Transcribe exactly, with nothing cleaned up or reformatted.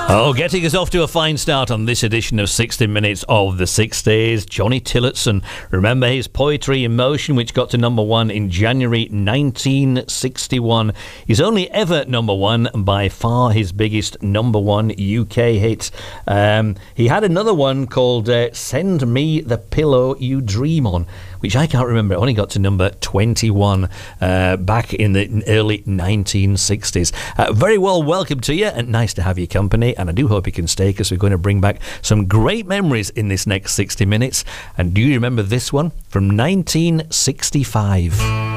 Oh, getting us off to a fine start on this edition of sixty minutes of the sixties, Johnny Tillotson. Remember his Poetry in Motion, which got to number one in January nineteen sixty-one. His only ever number one, and by far his biggest number one U K hit. Um, he had another one called uh, Send Me the Pillow You Dream On, which I can't remember. It only got to number twenty-one uh, back in the early nineteen sixties. Uh, very well, welcome to you, and nice to have your company. And I do hope you can stay, because we're going to bring back some great memories in this next sixty minutes. And do you remember this one from nineteen sixty-five?